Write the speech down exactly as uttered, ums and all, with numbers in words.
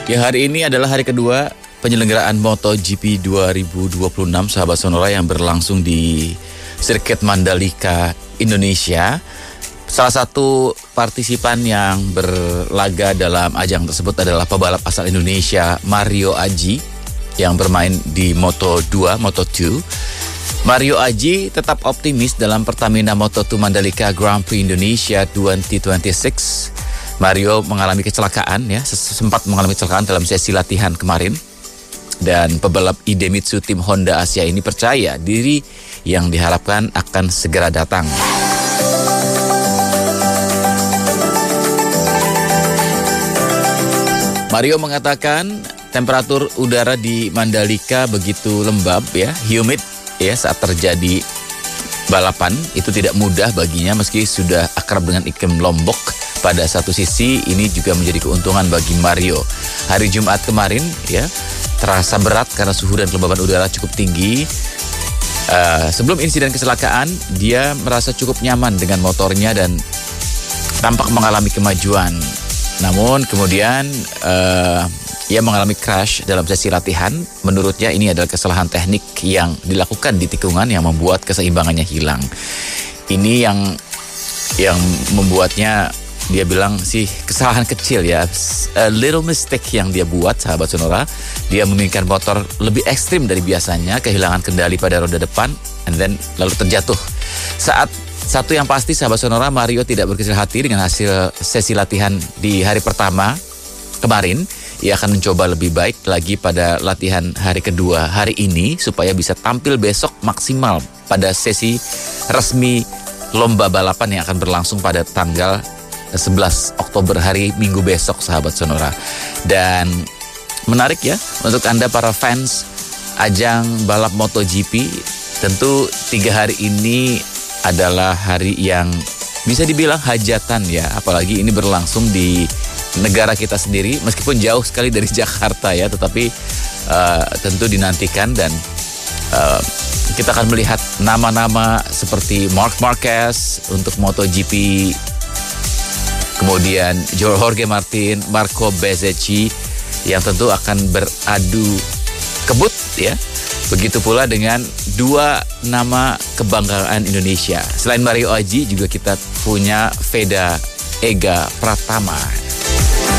Ya, hari ini adalah hari kedua penyelenggaraan MotoGP dua ribu dua puluh enam, sahabat Sonora, yang berlangsung di sirkuit Mandalika, Indonesia. Salah satu partisipan yang berlaga dalam ajang tersebut adalah pebalap asal Indonesia Mario Aji yang bermain di Moto dua, Moto dua. Mario Aji tetap optimis dalam Pertamina Moto dua Mandalika Grand Prix Indonesia dua ribu dua puluh enam. Mario mengalami kecelakaan ya, sempat mengalami kecelakaan dalam sesi latihan kemarin. Dan pebalap Idemitsu tim Honda Asia ini percaya diri yang diharapkan akan segera datang. Mario mengatakan temperatur udara di Mandalika begitu lembab ya, humid ya saat terjadi balapan. Itu tidak mudah baginya meski sudah akrab dengan iklim Lombok. Pada satu sisi ini juga menjadi keuntungan bagi Mario. Hari Jumat kemarin ya terasa berat karena suhu dan kelembaban udara cukup tinggi. Uh, sebelum insiden kecelakaan, dia merasa cukup nyaman dengan motornya dan tampak mengalami kemajuan. Namun kemudian uh, ia mengalami crash dalam sesi latihan. Menurutnya ini adalah kesalahan teknik yang dilakukan di tikungan yang membuat keseimbangannya hilang. Ini yang yang membuatnya, dia bilang sih kesalahan kecil ya, a little mistake yang dia buat, sahabat Sonora. Dia menginginkan motor lebih ekstrim dari biasanya, kehilangan kendali pada roda depan, and then lalu terjatuh. Saat satu yang pasti, sahabat Sonora, Mario tidak berkecil hati dengan hasil sesi latihan di hari pertama kemarin. Ia akan mencoba lebih baik lagi pada latihan hari kedua hari ini supaya bisa tampil besok maksimal pada sesi resmi lomba balapan yang akan berlangsung pada tanggal sebelas Oktober, hari Minggu besok, sahabat Sonora. Dan menarik ya untuk Anda para fans ajang balap MotoGP, tentu tiga hari ini adalah hari yang bisa dibilang hajatan ya, apalagi ini berlangsung di negara kita sendiri, meskipun jauh sekali dari Jakarta ya, tetapi uh, tentu dinantikan. Dan uh, kita akan melihat nama-nama seperti Marc Marquez untuk MotoGP, kemudian Jorge Martin, Marco Bezzecchi yang tentu akan beradu kebut ya. Begitu pula dengan dua nama kebanggaan Indonesia. Selain Mario Aji juga kita punya Veda Ega Pratama.